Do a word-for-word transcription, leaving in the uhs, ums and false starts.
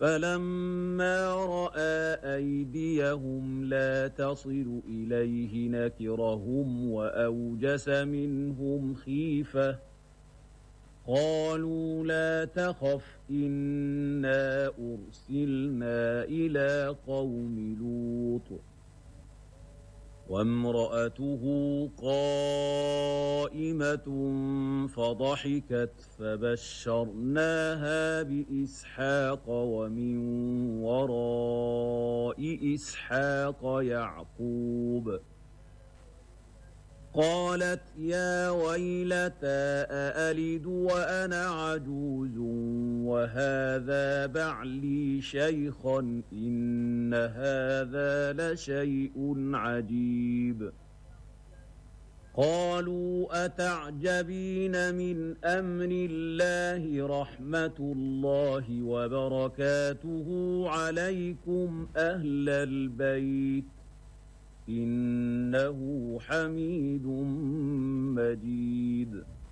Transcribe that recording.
فلما رأى أيديهم لا تصل إليه نكرهم وأوجس منهم خيفة قالوا لا تخف إنا أرسلنا إلى قوم لوط وامرأته قائمة فضحكت فبشرناها بإسحاق ومن وراء إسحاق يعقوب قالت يا ويلتى أألد وأنا عجوز وهذا بعلي شيخا إن هذا لشيء عجيب قالوا أتعجبين من أمر الله رحمة الله وبركاته عليكم أهل البيت إنه حميد مجيد